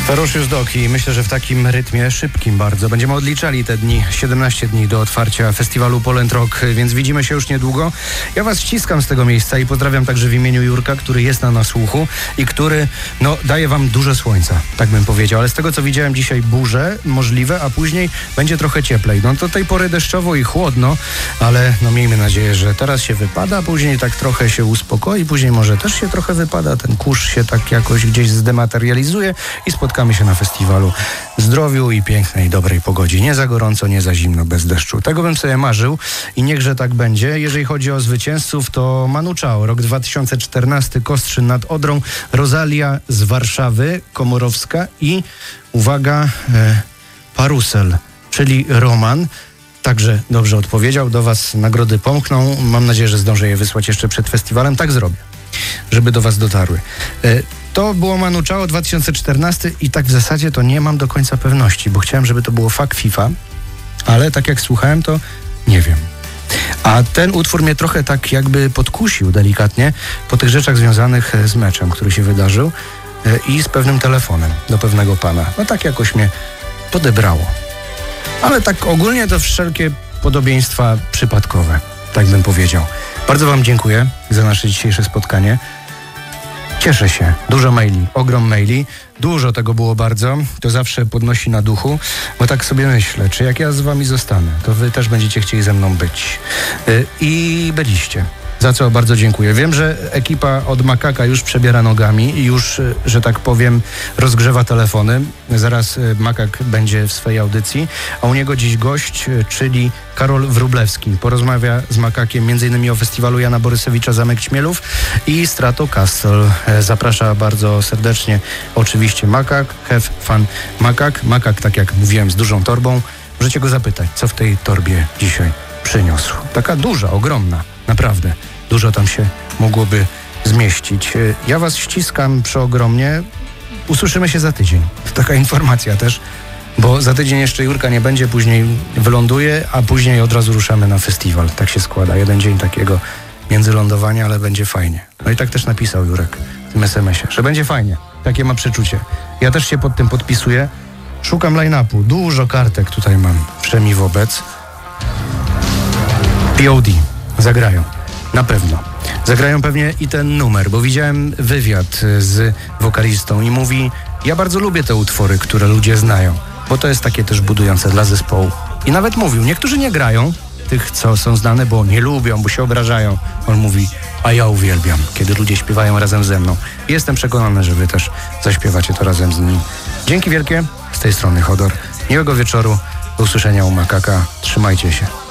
Ferocious Dog i myślę, że w takim rytmie szybkim bardzo będziemy odliczali te dni, 17 dni do otwarcia festiwalu Poland Rock, więc widzimy się już niedługo. Ja was ściskam z tego miejsca i pozdrawiam także w imieniu Jurka, który jest na nasłuchu i który, daje wam dużo słońca, tak bym powiedział, ale z tego co widziałem dzisiaj burze możliwe, a później będzie trochę cieplej. Do tej pory deszczowo i chłodno, ale miejmy nadzieję, że teraz się wypada, później tak trochę się uspokoi, później może też się trochę wypada, ten kurz się tak jakoś gdzieś zdematerializuje i spotkamy się na festiwalu w zdrowiu i pięknej, dobrej pogodzie. Nie za gorąco, nie za zimno, bez deszczu. Tego bym sobie marzył i niechże tak będzie. Jeżeli chodzi o zwycięzców, to Manu Chao, rok 2014, Kostrzyn nad Odrą, Rosalia z Warszawy, Komorowska i, uwaga, Parusel, czyli Roman. Także dobrze odpowiedział. Do was nagrody pomkną. Mam nadzieję, że zdążę je wysłać jeszcze przed festiwalem. Tak zrobię, żeby do was dotarły. To było Manu Chao 2014 i tak w zasadzie to nie mam do końca pewności, bo chciałem, żeby to było Fuck FIFA, ale tak jak słuchałem, to nie wiem. A ten utwór mnie trochę tak jakby podkusił delikatnie po tych rzeczach związanych z meczem, który się wydarzył i z pewnym telefonem do pewnego pana. Tak jakoś mnie podebrało. Ale tak ogólnie to wszelkie podobieństwa przypadkowe, tak bym powiedział. Bardzo wam dziękuję za nasze dzisiejsze spotkanie. Cieszę się. Dużo maili, ogrom maili. Dużo tego było bardzo. To zawsze podnosi na duchu, bo tak sobie myślę, czy jak ja z wami zostanę, to wy też będziecie chcieli ze mną być. I byliście. Za co bardzo dziękuję. Wiem, że ekipa od Makaka już przebiera nogami i już, że tak powiem, rozgrzewa telefony. Zaraz Makak będzie w swojej audycji, a u niego dziś gość, czyli Karol Wróblewski. Porozmawia z Makakiem m.in. o festiwalu Jana Borysewicza Zamek Ćmielów i Stratocaster. Zaprasza bardzo serdecznie oczywiście Makak, have fun Makak. Makak, tak jak mówiłem, z dużą torbą. Możecie go zapytać, co w tej torbie dzisiaj przyniósł. Taka duża, ogromna. Naprawdę, dużo tam się mogłoby zmieścić. Ja was ściskam przeogromnie. Usłyszymy się za tydzień. Taka informacja też, bo za tydzień jeszcze Jurka nie będzie, później wyląduje, a później od razu ruszamy na festiwal. Tak się składa. Jeden dzień takiego międzylądowania, ale będzie fajnie. I tak też napisał Jurek w tym SMS-ie, że będzie fajnie. Takie ma przeczucie. Ja też się pod tym podpisuję. Szukam line-upu. Dużo kartek tutaj mam. Wszemi wobec. POD. Zagrają. Na pewno. Zagrają pewnie i ten numer, bo widziałem wywiad z wokalistą i mówi, ja bardzo lubię te utwory, które ludzie znają, bo to jest takie też budujące dla zespołu. I nawet mówił, niektórzy nie grają tych, co są znane, bo nie lubią, bo się obrażają. On mówi, a ja uwielbiam, kiedy ludzie śpiewają razem ze mną. I jestem przekonany, że wy też zaśpiewacie to razem z nim. Dzięki wielkie. Z tej strony Hodor. Miłego wieczoru. Do usłyszenia u Makaka. Trzymajcie się.